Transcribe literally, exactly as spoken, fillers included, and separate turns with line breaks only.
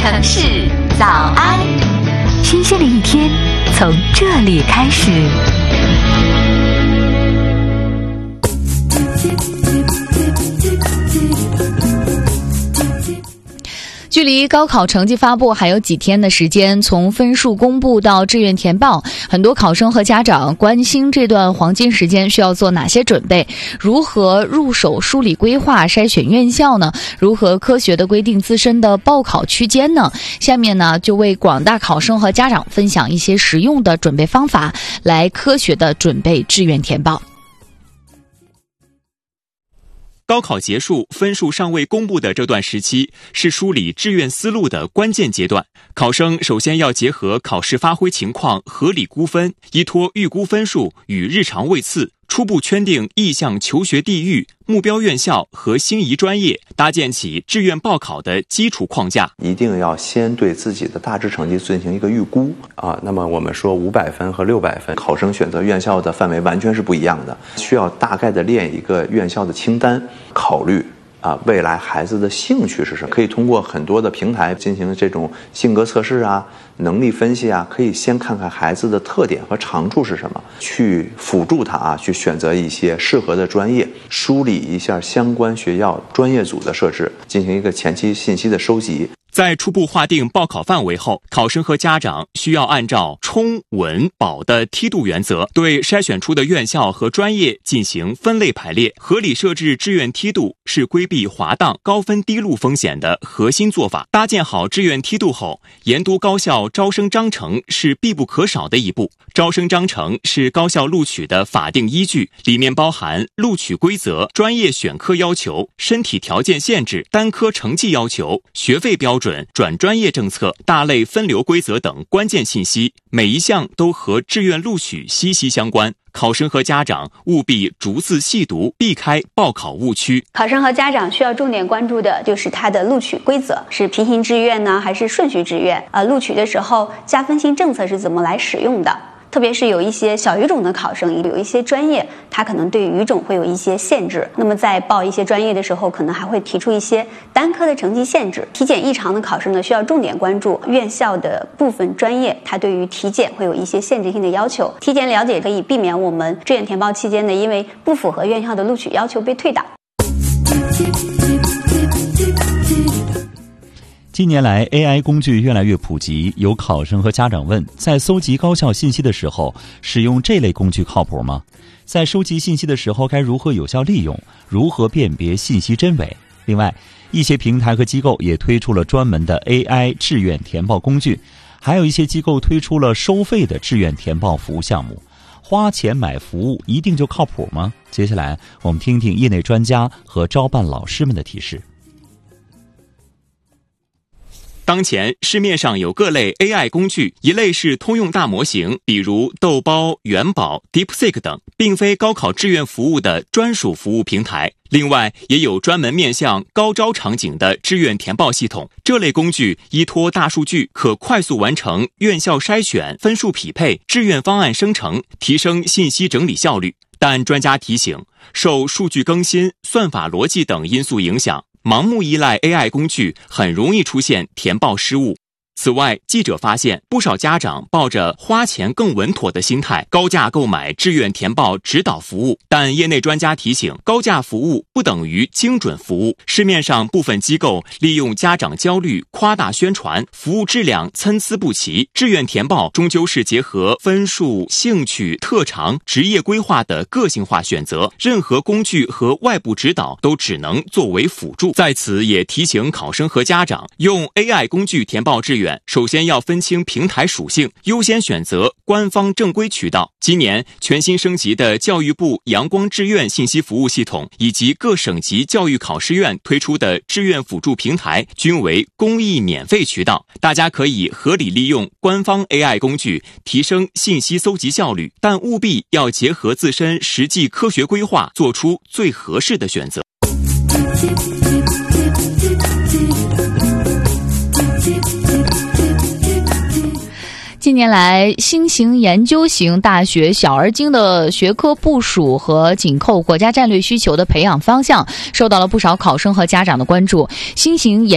城市早安，
新鲜的一天从这里开始。
距离高考成绩发布还有几天的时间，从分数公布到志愿填报，很多考生和家长关心这段黄金时间需要做哪些准备，如何入手梳理规划筛选院校呢？如何科学的规定自身的报考区间呢？下面呢就为广大考生和家长分享一些实用的准备方法，来科学的准备志愿填报。
高考结束，分数尚未公布的这段时期，是梳理志愿思路的关键阶段。考生首先要结合考试发挥情况合理估分，依托预估分数与日常位次，初步圈定意向求学地域、目标院校和心仪专业，搭建起志愿报考的基础框架。
一定要先对自己的大致成绩进行一个预估啊。那么我们说五百分和六百分，考生选择院校的范围完全是不一样的，需要大概的列一个院校的清单，考虑啊，未来孩子的兴趣是什么？可以通过很多的平台进行这种性格测试啊、能力分析啊，可以先看看孩子的特点和长处是什么，去辅助他啊，去选择一些适合的专业，梳理一下相关学校专业组的设置，进行一个前期信息的收集。
在初步划定报考范围后，考生和家长需要按照冲、稳、保的梯度原则，对筛选出的院校和专业进行分类排列，合理设置志愿梯度，是规避滑档、高分低录风险的核心做法。搭建好志愿梯度后，研读高校招生章程是必不可少的一步。招生章程是高校录取的法定依据，里面包含录取规则、专业选科要求、身体条件限制、单科成绩要求、学费标准、转专业政策、大类分流规则等关键信息，每一项都和志愿录取息息相关。考生和家长务必逐字细读，避开报考误区。
考生和家长需要重点关注的就是它的录取规则，是平行志愿呢，还是顺序志愿？呃，录取的时候加分性政策是怎么来使用的？特别是有一些小语种的考生，有一些专业它可能对语种会有一些限制，那么在报一些专业的时候，可能还会提出一些单科的成绩限制。体检异常的考生呢，需要重点关注院校的部分专业，它对于体检会有一些限制性的要求。提前了解可以避免我们志愿填报期间呢，因为不符合院校的录取要求被退档。
近年来 A I 工具越来越普及，有考生和家长问，在搜集高校信息的时候，使用这类工具靠谱吗？在收集信息的时候该如何有效利用？如何辨别信息真伪？另外，一些平台和机构也推出了专门的 A I 志愿填报工具，还有一些机构推出了收费的志愿填报服务项目。花钱买服务一定就靠谱吗？接下来我们听听业内专家和招办老师们的提示。
当前市面上有各类 A I 工具，一类是通用大模型，比如豆包、元宝、DeepSeek 等，并非高考志愿服务的专属服务平台。另外，也有专门面向高招场景的志愿填报系统，这类工具依托大数据，可快速完成院校筛选、分数匹配、志愿方案生成，提升信息整理效率。但专家提醒，受数据更新、算法逻辑等因素影响，盲目依赖 A I 工具很容易出现填报失误。此外，记者发现不少家长抱着花钱更稳妥的心态，高价购买志愿填报指导服务。但业内专家提醒，高价服务不等于精准服务。市面上部分机构利用家长焦虑夸大宣传，服务质量参差不齐。志愿填报终究是结合分数、兴趣、特长、职业规划的个性化选择，任何工具和外部指导都只能作为辅助。在此也提醒考生和家长，用 A I 工具填报志愿，首先要分清平台属性，优先选择官方正规渠道。今年全新升级的教育部阳光志愿信息服务系统以及各省级教育考试院推出的志愿辅助平台均为公益免费渠道，大家可以合理利用官方 A I 工具，提升信息搜集效率，但务必要结合自身实际科学规划，做出最合适的选择。
近年来，新型研究型大学小而精的学科部署和紧扣国家战略需求的培养方向，受到了不少考生和家长的关注。新型研